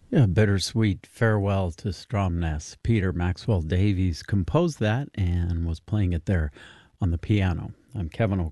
Yeah, Bittersweet Farewell to Stromness. Peter Maxwell Davies composed that and was playing it there on the piano. I'm Kevin O'Connor.